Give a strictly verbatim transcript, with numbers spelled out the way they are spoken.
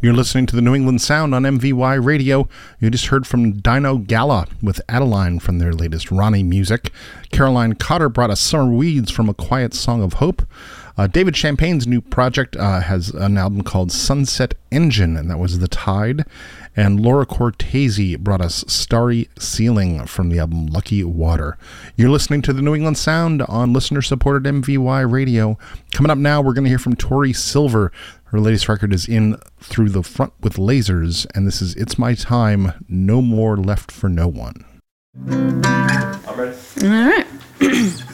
You're listening to the New England Sound on M V Y Radio. You just heard from Dino Gala with Adeline from their latest Ronnie music. Caroline Cotter brought us Summer Weeds from A Quiet Song of Hope. Uh, David Champagne's new project uh, has an album called Sunset Engine, and that was The Tide. And Laura Cortese brought us Starry Ceiling from the album Lucky Water. You're listening to the New England Sound on listener-supported M V Y Radio. Coming up now, we're going to hear from Tori Silver. Her latest record is In Through the Front with Lasers, and this is It's My Time, No More Left for No One. I'm ready. All right.